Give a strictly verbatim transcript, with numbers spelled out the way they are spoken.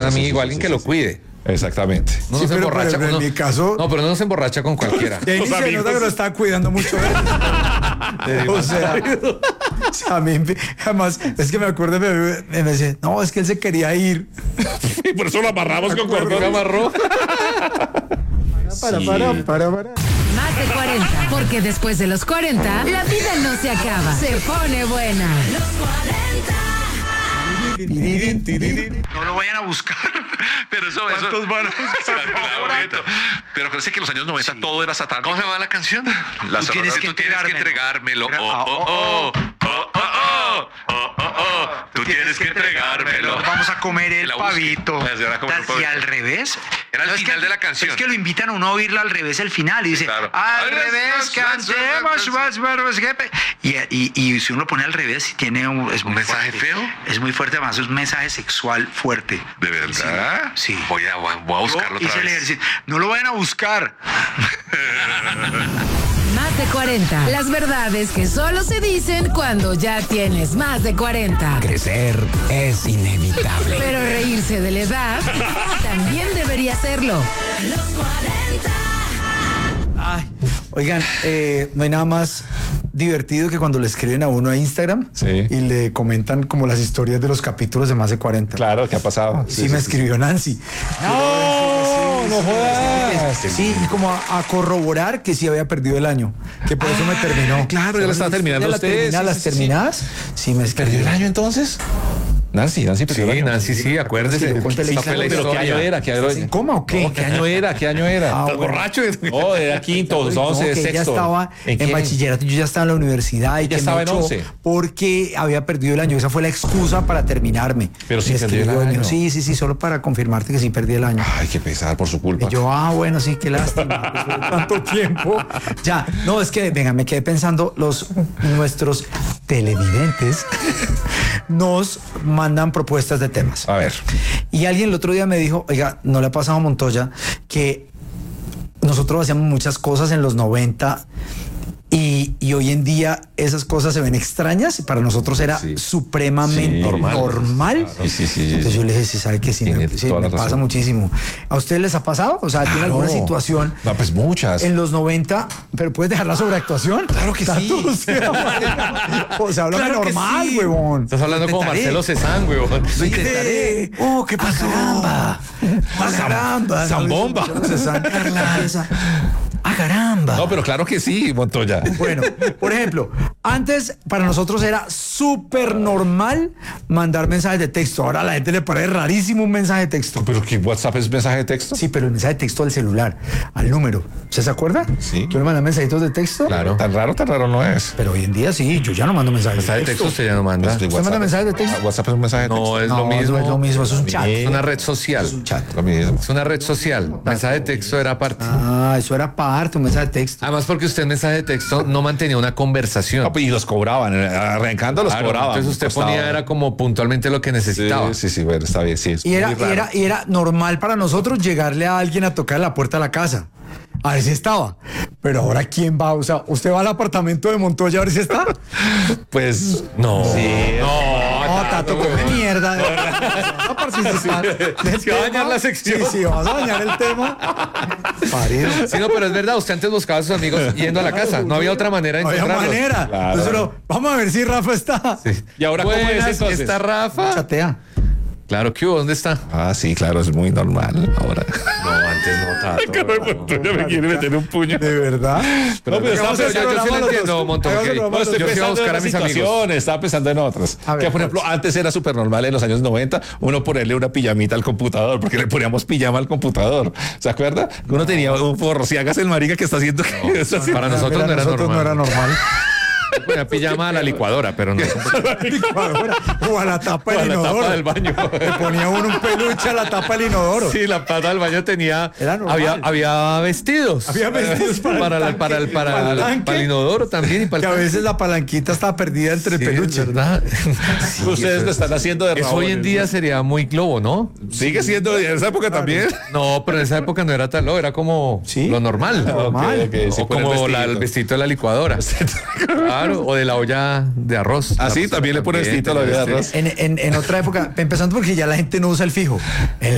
amigo, sí, alguien sí, que sí, lo sí. cuide. Exactamente. No Sí, nos pero, emborracha pero con en mi caso- No, pero no nos emborracha con cualquiera. De ahí se amigos. nota que lo estaba cuidando mucho. O sea, a mí, además, es que me acuerdo, me, me, me decía, no, es que él se quería ir. Y por eso lo amarramos con Me cordón. amarró. Para, para, para, para. Más de cuarenta, porque después de los cuarenta, la vida no se acaba, se pone buena. No lo vayan a buscar. Pero eso, ¿Cuántos eso, van a buscar? Pero parece que en los años noventa Sí. todo era satánico. ¿Cómo se llama la canción? La Tú tienes que tú tienes que entregármelo. entregármelo. Oh, oh, oh, oh, oh, oh, oh, oh, oh. Tú tienes que entregármelo. Vamos a comer el La busque. pavito. La señora come el Y pavito. al revés. Era el ¿Sabes final qué? de la canción. Es que lo invitan a uno a oírlo al revés el final y dice, Claro. al revés, cantemos más, más, jefe. Y, y, y si uno lo pone al revés, tiene un, es ¿Un muy mensaje fuerte. feo? Es muy fuerte, además es un mensaje sexual fuerte. ¿De verdad? Sí. sí. Voy a, voy a buscarlo Yo otra hice el vez. ejercicio. No lo vayan a buscar. Más de cuarenta, las verdades que solo se dicen cuando ya tienes más de cuarenta. Crecer es inevitable. Pero reírse de la edad también debería serlo. Ay, oigan, eh, no hay nada más divertido que cuando le escriben a uno a Instagram Sí. y le comentan como las historias de los capítulos de más de cuarenta. Claro, ¿qué ha pasado? Sí, me escribió Nancy. No, no jodas. Sí, y como a, a corroborar que sí había perdido el año, que por eso me terminó. claro, ya la estaba terminando ¿Ya la usted, termina, sí, las sí, sí. terminadas? Sí, me escribió. ¿Perdió el año entonces? Nancy, Nancy perdió el Sí, año. Nancy, sí, acuérdese. Sí, cuéntale Esa Instagram, fue la Pero ¿qué historia. año era? ¿Qué año era? ¿En coma o qué? No, ¿qué año era? ¿Qué año era? Ah, ¿Estás bueno. borracho? No, era quinto, once, No, que sexto. ella estaba en, qué? bachillerato, yo ya estaba en la universidad y Ya que estaba me en echó once. porque había perdido el año. Esa fue la excusa para terminarme. Pero sí Me perdió el escribió y me dijo, año. Sí, sí, sí, solo para confirmarte que sí perdí el año. Ay, qué pesar por su culpa. Y yo, ah, bueno, sí, qué lástima. Después de tanto tiempo. Ya, no, es que, venga, me quedé pensando, los nuestros televidentes nos mandan propuestas de temas. A ver. Y alguien el otro día me dijo, oiga, no le ha pasado a Montoya que nosotros hacíamos muchas cosas en los noventa y, y hoy en día esas cosas se ven extrañas y para nosotros era Sí. supremamente Sí, normal. normal. Sí, sí, sí. Entonces yo le dije, sí, sabe que sí, Tiene me, sí, toda me la pasa razón. muchísimo. ¿A ustedes les ha pasado? O sea, ¿tiene Claro. alguna situación No, pues muchas. en los noventa, pero puedes dejar la sobreactuación? Claro que sí. O sea, o sea, háblame Claro que normal, sí. huevón. Estás hablando como Intentaré. Marcelo Cezanne, huevón. Lo intentaré. Oh, qué pasa. Caramba. Ah, caramba. Zambomba. Ah, caramba. No, pero claro que sí, Montoya. Bueno, por ejemplo, antes para nosotros era súper normal mandar mensajes de texto. Ahora a la gente le parece rarísimo un mensaje de texto. ¿Pero qué WhatsApp es mensaje de texto? Sí, pero el mensaje de texto al celular, al número. ¿Usted se acuerda? Sí. ¿Tú le mandas mensajitos de texto? Claro. Tan raro, tan raro no es. Pero hoy en día sí, yo ya no mando mensajes Mensaje de de texto. texto usted ya no manda. Pues, ¿Usted manda mensajes de texto? Ah, WhatsApp es un mensaje de texto. No, es No, lo mismo. eso es lo mismo, eso es un chat. Es una red social. Es un chat. Lo mismo. Es una red social. Mensaje de texto era aparte. Ah, eso era parte, un mensaje de texto. Además, porque usted en mensaje de texto no mantenía una conversación. Ah, pues, y los cobraban, eh, arrancando los Claro, cobraban. entonces usted Costaba. ponía era como puntualmente lo que necesitaba. Sí, sí, sí, bueno, está bien, sí. Es Y era, muy y raro. era, y era normal para nosotros llegarle a alguien a tocar la puerta de la casa. A ver si estaba. Pero ahora, ¿quién va? O sea, ¿usted va al apartamento de Montoya a ver si está? Pues, No. No, Tato, come mierda. de verdad. Va a participar del Se va a dañar tema. la sección. Sí, sí, vas a dañar el tema. Parido. Sí, no, pero es verdad, usted antes buscaba a sus amigos yendo a la casa. No había otra manera de No había encontrarlos. manera. Claro. Entonces, uno, vamos a ver si Rafa está. ¿Y ahora cómo es Buenas, entonces? ¿está Rafa? Chatea. Claro que hubo, ¿dónde está? Ah, sí, claro, es muy normal ahora. No, antes no, Tato. Ya me quiere meter un puño. ¿De verdad? No, pero No, estaba pero yo, yo sí lo entiendo, Monto. Hagamos porque el programa No, estoy yo fui a pensando en buscar a otras mis amigos. situaciones, estaba pensando en otras. A ver, que, por ejemplo, antes era súper normal en los años noventa uno ponerle una pijamita al computador, porque le poníamos pijama al computador. ¿Se acuerda? Uno tenía un forro. Si hagas el marica que está haciendo... está haciendo- Para nosotros no era nosotros normal. no era normal. Yo ponía pijama a la licuadora, pero no. Licuadora, o a la tapa O a del la inodoro. tapa del baño. Le ponía uno un peluche a la tapa del inodoro. Sí, la pata del baño tenía. Era normal. Había, había vestidos. Había vestidos para el para, tanque, para, el, para, para el el- tanque. para el inodoro también y para Que el a veces la palanquita estaba perdida entre Sí, el peluche. es verdad. Ustedes lo están haciendo de Eso Raúl. hoy en día sería muy globo, ¿no? Sigue siendo en esa época también. No, pero en esa época no era tal, no, era como Sí. lo normal. Normal. Ok, ok, sí, O poner como la- vestidito. el vestidito de la licuadora. Claro, o de la olla de arroz. Ah, sí, también le pone vestidito a la olla de arroz. En, en, en otra época, empezando porque ya la gente no usa el fijo. En